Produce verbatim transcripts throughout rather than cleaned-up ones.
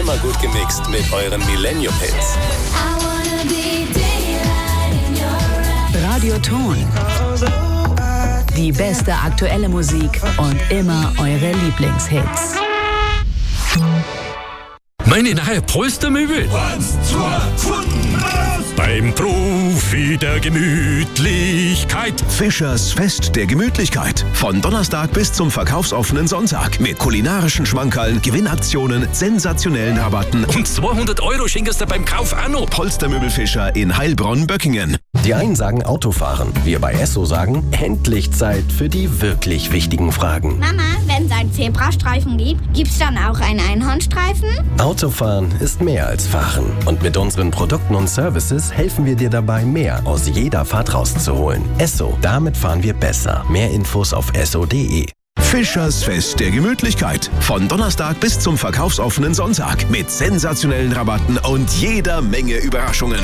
immer gut gemixt mit euren Millennium-Hits. Radioton. Die beste aktuelle Musik und immer eure Lieblingshits. Meine neue Polstermöbel. Beim Profi der Gemütlichkeit. Fischers Fest der Gemütlichkeit. Von Donnerstag bis zum verkaufsoffenen Sonntag. Mit kulinarischen Schmankerln, Gewinnaktionen, sensationellen Rabatten. Und zweihundert Euro schenkst du beim Kauf auch noch. Polstermöbel Fischer in Heilbronn-Böckingen. Die einen sagen Autofahren. Wir bei Esso sagen, endlich Zeit für die wirklich wichtigen Fragen. Mama, wenn es einen Zebrastreifen gibt, gibt's dann auch einen Einhornstreifen? Autofahren ist mehr als Fahren. Und mit unseren Produkten und Services helfen wir dir dabei, mehr aus jeder Fahrt rauszuholen. Esso, damit fahren wir besser. Mehr Infos auf esso punkt de. Fischers Fest der Gemütlichkeit. Von Donnerstag bis zum verkaufsoffenen Sonntag. Mit sensationellen Rabatten und jeder Menge Überraschungen.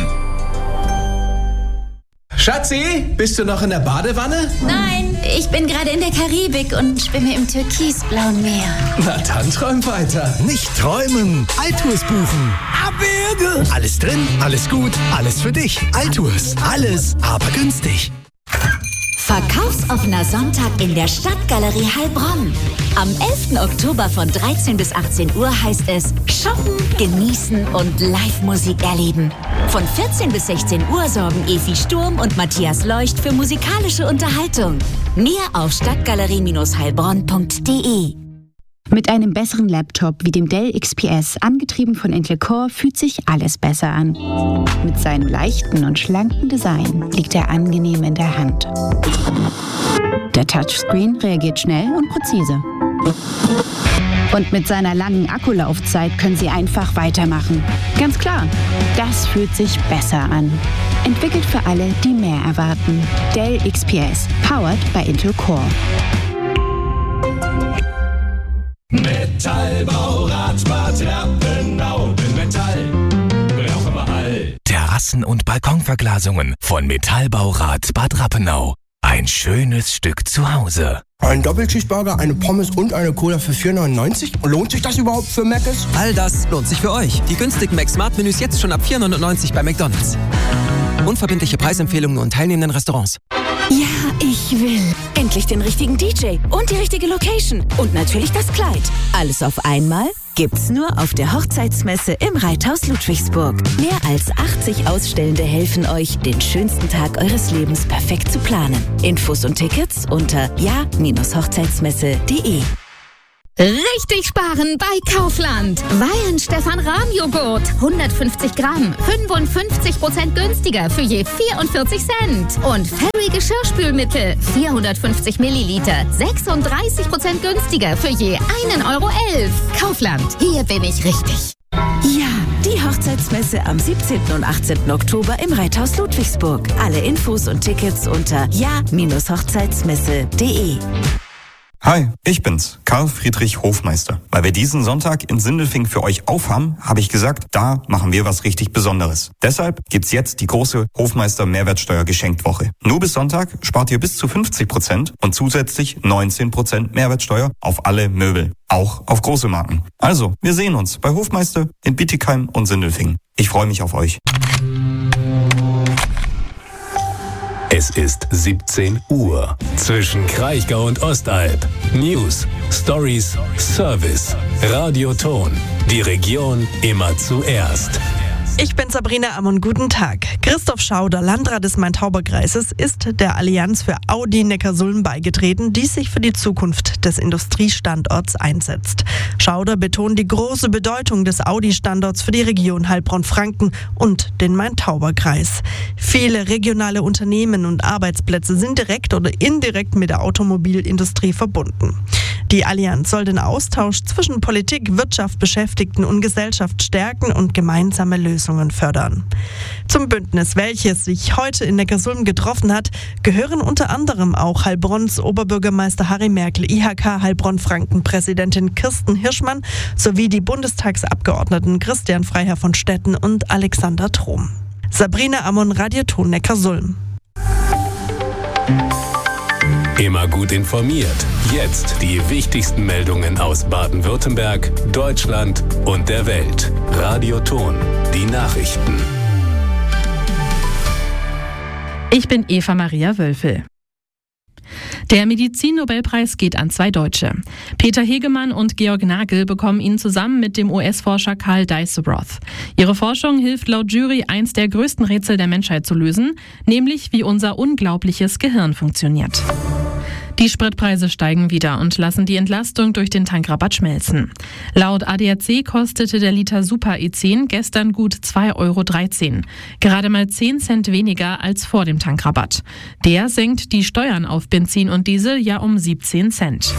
Schatzi, bist du noch in der Badewanne? Nein, ich bin gerade in der Karibik und schwimme im türkisblauen Meer. Na dann träum weiter. Nicht träumen, Altours buchen. Abwürge. Alles drin, alles gut, alles für dich. Altours, alles, aber günstig. Verkaufsoffener Sonntag in der Stadtgalerie Heilbronn. Am elften Oktober von dreizehn bis achtzehn Uhr heißt es shoppen, genießen und Live-Musik erleben. Von vierzehn bis sechzehn Uhr sorgen Evi Sturm und Matthias Leucht für musikalische Unterhaltung. Mehr auf stadtgalerie heilbronn punkt de. Mit einem besseren Laptop wie dem Dell X P S, angetrieben von Intel Core, fühlt sich alles besser an. Mit seinem leichten und schlanken Design liegt er angenehm in der Hand. Der Touchscreen reagiert schnell und präzise. Und mit seiner langen Akkulaufzeit können Sie einfach weitermachen. Ganz klar, das fühlt sich besser an. Entwickelt für alle, die mehr erwarten. Dell X P S, powered by Intel Core. Metallbaurat Bad Rappenau. Denn Metall brauchen wir all. Terrassen- und Balkonverglasungen von Metallbaurat Bad Rappenau. Ein schönes Stück zu Hause. Ein Doppelcheeseburger, eine Pommes und eine Cola für vier neunundneunzig? Lohnt sich das überhaupt für Mc's? All das lohnt sich für euch. Die günstigen Mac-Smart-Menüs jetzt schon ab vier neunundneunzig bei McDonald's. Unverbindliche Preisempfehlungen und teilnehmenden Restaurants. Ja, ich will. Endlich den richtigen D J und die richtige Location. Und natürlich das Kleid. Alles auf einmal gibt's nur auf der Hochzeitsmesse im Reithaus Ludwigsburg. Mehr als achtzig Ausstellende helfen euch, den schönsten Tag eures Lebens perfekt zu planen. Infos und Tickets unter ja Hochzeitsmesse punkt de. Richtig sparen bei Kaufland. Weyen Stefan Rahm Joghurt. hundertfünfzig Gramm. fünfundfünfzig Prozent günstiger für je vierundvierzig Cent. Und Fairy Geschirrspülmittel. vierhundertfünfzig Milliliter. sechsunddreißig Prozent günstiger für je einen Euro elf. Kaufland. Hier bin ich richtig. Ja, die Hochzeitsmesse am siebzehnten und achtzehnten Oktober im Reithaus Ludwigsburg. Alle Infos und Tickets unter ja Hochzeitsmesse punkt de. Hi, ich bin's, Karl Friedrich Hofmeister. Weil wir diesen Sonntag in Sindelfingen für euch aufhaben, habe ich gesagt, da machen wir was richtig Besonderes. Deshalb gibt's jetzt die große Hofmeister Mehrwertsteuer Geschenktwoche. Nur bis Sonntag spart ihr bis zu fünfzig Prozent und zusätzlich neunzehn Prozent Mehrwertsteuer auf alle Möbel. Auch auf große Marken. Also, wir sehen uns bei Hofmeister in Bietigheim und Sindelfingen. Ich freue mich auf euch. Es ist siebzehn Uhr. Zwischen Kraichgau und Ostalb. News, Stories, Service. Radioton. Die Region immer zuerst. Ich bin Sabrina Ammon, guten Tag. Christoph Schauder, Landrat des Main-Tauber-Kreises, ist der Allianz für Audi Neckarsulm beigetreten, die sich für die Zukunft des Industriestandorts einsetzt. Schauder betont die große Bedeutung des Audi-Standorts für die Region Heilbronn-Franken und den Main-Tauber-Kreis. Viele regionale Unternehmen und Arbeitsplätze sind direkt oder indirekt mit der Automobilindustrie verbunden. Die Allianz soll den Austausch zwischen Politik, Wirtschaft, Beschäftigten und Gesellschaft stärken und gemeinsame Lösungen fördern. Zum Bündnis, welches sich heute in Neckarsulm getroffen hat, gehören unter anderem auch Heilbronns Oberbürgermeister Harry Merkel, I H K Heilbronn-Franken-Präsidentin Kirsten Hirschmann sowie die Bundestagsabgeordneten Christian Freiherr von Stetten und Alexander Trom. Sabrina Ammon, Radioton Neckarsulm. Immer gut informiert. Jetzt die wichtigsten Meldungen aus Baden-Württemberg, Deutschland und der Welt. Radio Ton, die Nachrichten. Ich bin Eva Maria Wölfel. Der Medizin-Nobelpreis geht an zwei Deutsche. Peter Hegemann und Georg Nagel bekommen ihn zusammen mit dem U S-Forscher Carl Dijsselbroth. Ihre Forschung hilft laut Jury, eins der größten Rätsel der Menschheit zu lösen, nämlich wie unser unglaubliches Gehirn funktioniert. Die Spritpreise steigen wieder und lassen die Entlastung durch den Tankrabatt schmelzen. Laut A D A C kostete der Liter Super E zehn gestern gut zwei Euro dreizehn. Gerade mal zehn Cent weniger als vor dem Tankrabatt. Der senkt die Steuern auf Benzin und Diesel ja um siebzehn Cent.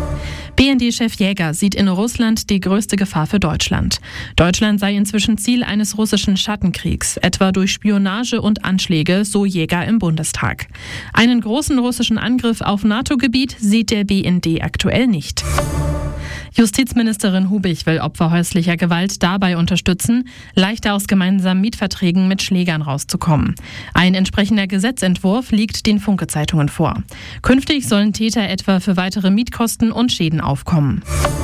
B N D-Chef Jäger sieht in Russland die größte Gefahr für Deutschland. Deutschland sei inzwischen Ziel eines russischen Schattenkriegs, etwa durch Spionage und Anschläge, so Jäger im Bundestag. Einen großen russischen Angriff auf NATO-Gebiet sieht der B N D aktuell nicht. Justizministerin Hubich will Opfer häuslicher Gewalt dabei unterstützen, leichter aus gemeinsamen Mietverträgen mit Schlägern rauszukommen. Ein entsprechender Gesetzentwurf liegt den Funke-Zeitungen vor. Künftig sollen Täter etwa für weitere Mietkosten und Schäden aufkommen.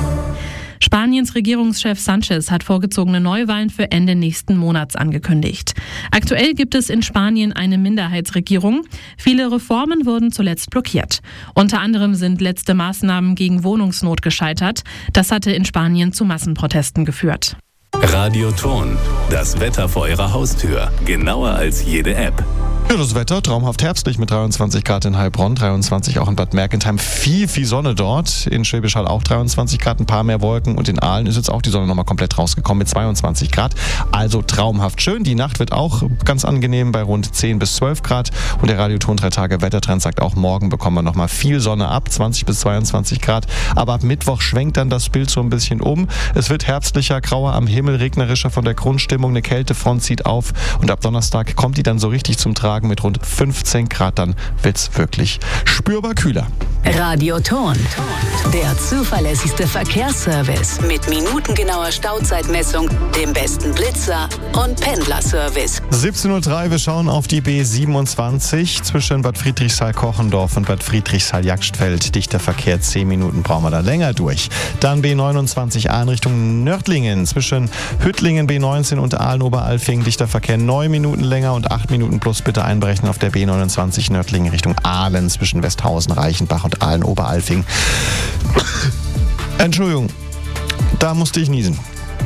Spaniens Regierungschef Sanchez hat vorgezogene Neuwahlen für Ende nächsten Monats angekündigt. Aktuell gibt es in Spanien eine Minderheitsregierung. Viele Reformen wurden zuletzt blockiert. Unter anderem sind letzte Maßnahmen gegen Wohnungsnot gescheitert. Das hatte in Spanien zu Massenprotesten geführt. Radio Ton, das Wetter vor Ihrer Haustür. Genauer als jede App. Ja, das Wetter traumhaft herbstlich mit dreiundzwanzig Grad in Heilbronn, dreiundzwanzig auch in Bad Mergentheim. Viel, viel Sonne dort. In Schwäbisch Hall auch dreiundzwanzig Grad, ein paar mehr Wolken. Und in Aalen ist jetzt auch die Sonne nochmal komplett rausgekommen mit zweiundzwanzig Grad. Also traumhaft schön. Die Nacht wird auch ganz angenehm bei rund zehn bis zwölf Grad. Und der Radioton drei Tage Wettertrend sagt auch, morgen bekommen wir nochmal viel Sonne ab, zwanzig bis zweiundzwanzig Grad. Aber ab Mittwoch schwenkt dann das Bild so ein bisschen um. Es wird herbstlicher, grauer am Himmel, regnerischer von der Grundstimmung. Eine Kältefront zieht auf. Und ab Donnerstag kommt die dann so richtig zum Tragen mit rund fünfzehn Grad. Dann wird's wirklich spürbar kühler. Radio Ton, der zuverlässigste Verkehrsservice mit minutengenauer Stauzeitmessung, dem besten Blitzer und Pendlerservice. siebzehn Uhr drei, wir schauen auf die B siebenundzwanzig zwischen Bad Friedrichshall-Kochendorf und Bad Friedrichshall-Jagstfeld. Dichter Verkehr, zehn Minuten brauchen wir da länger durch. Dann B neunundzwanzig A in Richtung Nördlingen zwischen Hüttlingen, B neunzehn und Aalen-Oberalfing. Dichter Verkehr, neun Minuten länger und acht Minuten plus bitte einberechnen auf der B neunundzwanzig Nördlingen Richtung Aalen zwischen Westhausen, Reichenbach und Aalen-Oberalfing. Entschuldigung, da musste ich niesen.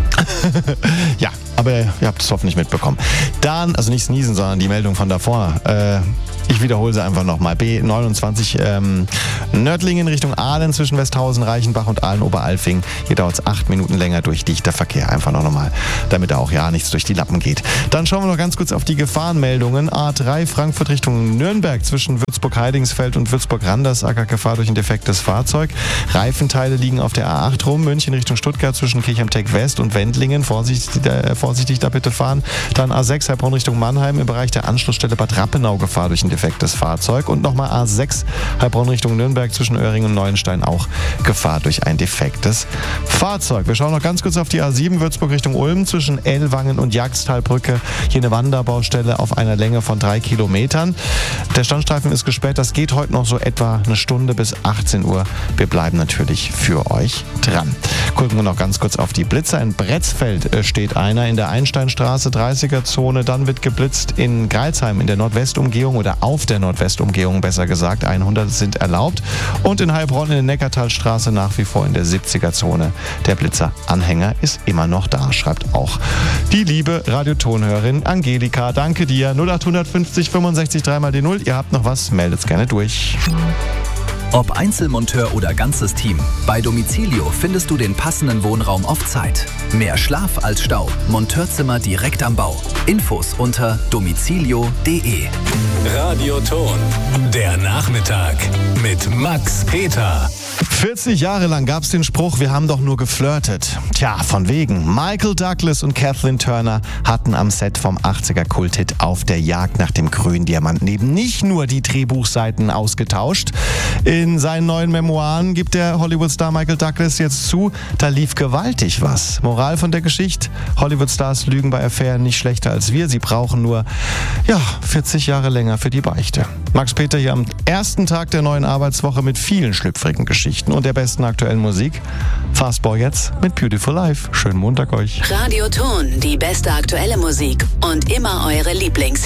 Ja, aber ihr habt es hoffentlich mitbekommen. Dann, also nicht sneezen, sondern die Meldung von davor. Äh, ich wiederhole sie einfach nochmal. B neunundzwanzig ähm, Nördlingen Richtung Aalen zwischen Westhausen, Reichenbach und Aalen-Oberalfing. Hier dauert es acht Minuten länger durch dichter Verkehr. Einfach noch nochmal, damit da auch ja nichts durch die Lappen geht. Dann schauen wir noch ganz kurz auf die Gefahrenmeldungen. A drei Frankfurt Richtung Nürnberg zwischen Würzburg-Heidingsfeld und Würzburg-Randersacker. Gefahr durch ein defektes Fahrzeug. Reifenteile liegen auf der A acht rum. München Richtung Stuttgart zwischen Kirchheim-Tech West und Wendlingen. Vorsichtig, äh, vorsichtig da bitte fahren. Dann A sechs Heilbronn Richtung Mannheim im Bereich der Anschlussstelle Bad Rappenau. Gefahr durch ein defektes Fahrzeug. Und nochmal A sechs Heilbronn Richtung Nürnberg zwischen Öhringen und Neuenstein auch Gefahr durch ein defektes Fahrzeug. Wir schauen noch ganz kurz auf die A sieben Würzburg Richtung Ulm zwischen Ellwangen und Jagsttalbrücke. Hier eine Wanderbaustelle auf einer Länge von drei Kilometern. Der Standstreifen ist gesperrt. Das geht heute noch so etwa eine Stunde bis achtzehn Uhr. Wir bleiben natürlich für euch dran. Gucken wir noch ganz kurz auf die Blitzer. In Bretzfeld steht einer in der Einsteinstraße, dreißiger Zone. Dann wird geblitzt in Greilsheim in der Nordwestumgehung oder auf der Nordwestumgehung besser gesagt. hundert sind erlaubt. Und in Heilbronn in der Neckartalstraße nach wie vor in der siebziger Zone. Der Blitzer-Anhänger ist immer noch da, schreibt auch die liebe Radiotonhörerin Angelika. Danke dir. null acht fünfzig fünfundsechzig drei mal die null. Ihr habt noch was, meldet's gerne durch. Ob Einzelmonteur oder ganzes Team, bei Domicilio findest du den passenden Wohnraum auf Zeit. Mehr Schlaf als Stau. Monteurzimmer direkt am Bau. Infos unter domicilio punkt de. Radio Ton, der Nachmittag mit Max Peter. vierzig Jahre lang gab es den Spruch, wir haben doch nur geflirtet. Tja, von wegen. Michael Douglas und Kathleen Turner hatten am Set vom achtziger-Kulthit Auf der Jagd nach dem grünen Diamanten eben nicht nur die Drehbuchseiten ausgetauscht. In seinen neuen Memoiren gibt der Hollywood-Star Michael Douglas jetzt zu, da lief gewaltig was. Moral von der Geschichte, Hollywood-Stars lügen bei Affären nicht schlechter als wir. Sie brauchen nur, ja, vierzig Jahre länger für die Beichte. Max Peter hier am ersten Tag der neuen Arbeitswoche mit vielen schlüpfrigen Geschichten und der besten aktuellen Musik. Fastball jetzt mit Beautiful Life. Schönen Montag euch. Radio Ton, die beste aktuelle Musik und immer eure Lieblingshits.